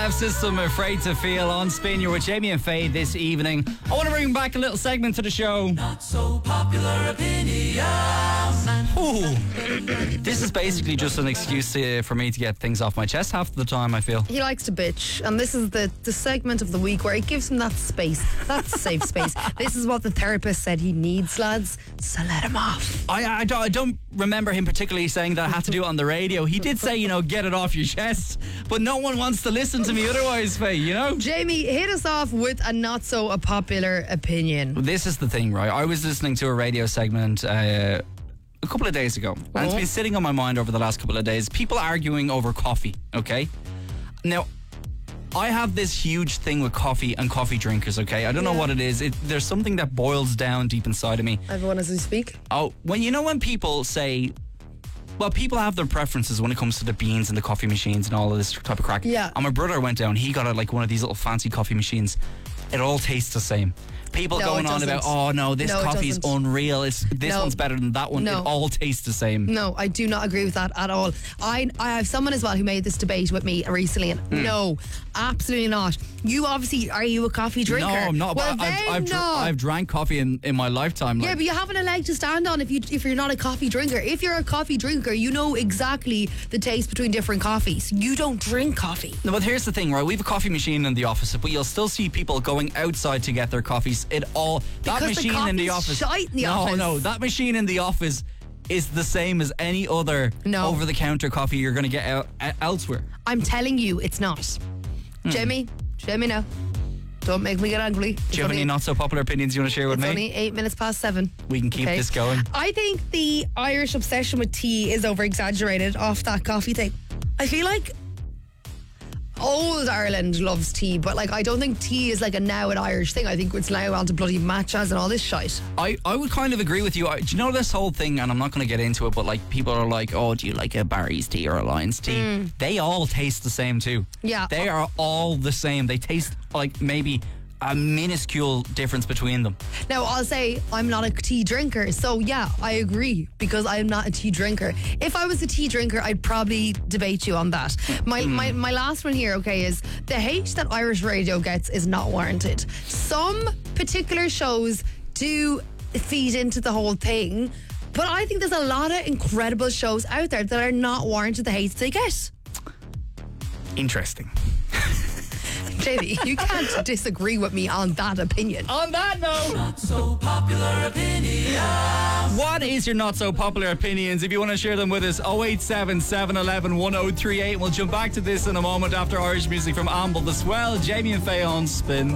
Clef System, Afraid to Feel on Spin. You're with Jamie and Faye this evening. I want to bring back a little segment to the show. Not so popular opinion. Ooh. This is basically just an excuse for me to get things off my chest half the time, I feel. He likes to bitch, and this is the segment of the week where it gives him that space, that safe space. This is what the therapist said he needs, lads, so let him off. I don't remember him particularly saying that I had to do it on the radio. He did say, get it off your chest, but no one wants to listen to me otherwise, Faye, Jamie, hit us off with a not so popular opinion. This is the thing, right? I was listening to a radio segment a couple of days ago, and it's been sitting on my mind over the last couple of days. People arguing over coffee, okay? Now, I have this huge thing with coffee and coffee drinkers, okay? I don't know what it is. There's something that boils down deep inside of me. Everyone as we speak. Oh, when people say... Well, people have their preferences when it comes to the beans and the coffee machines and all of this type of crack. Yeah. And my brother went down, he got one of these little fancy coffee machines. It all tastes the same. People going on about, this coffee is unreal. This one's better than that one. No. It all tastes the same. No, I do not agree with that at all. I have someone as well who made this debate with me recently, and no, absolutely not. You obviously, are you a coffee drinker? No, I'm not. Well, but I've drank coffee in my lifetime. Yeah, but you haven't a leg to stand on if you're not a coffee drinker. If you're a coffee drinker, you know exactly the taste between different coffees. You don't drink coffee. No, but here's the thing, right? We have a coffee machine in the office, but you'll still see people going outside to get their coffees. Because that machine the in the office. Shite in the office. No, that machine in the office is the same as any other over-the-counter coffee you're going to get elsewhere. I'm telling you, it's not. Jamie now. Don't make me get angry. Do you have any not so popular opinions you want to share with me? It's only 8 minutes past 7. We can keep this going. I think the Irish obsession with tea is over-exaggerated off that coffee thing. I feel like old Ireland loves tea, but I don't think tea is an Irish thing. I think it's now on to bloody matchas and all this shite. I would kind of agree with you. Do you know this whole thing, and I'm not going to get into it, but people are like, oh, do you like a Barry's tea or a Lion's tea? They all taste the same too. Yeah. They are all the same. They taste like maybe a minuscule difference between them. Now, I'll say I'm not a tea drinker, so yeah, I agree, because I'm not a tea drinker. If I was a tea drinker, I'd probably debate you on that. My last one here, okay, is the hate that Irish radio gets is not warranted. Some particular shows do feed into the whole thing, but I think there's a lot of incredible shows out there that are not warranted the hate they get. Interesting. Jamie, you can't disagree with me on that opinion. On that note, Not so popular opinion. what is your not so popular opinions? If you want to share them with us, 087 711 1038. We'll jump back to this in a moment after Irish music from Amble the Swell. Jamie and Faye on Spin.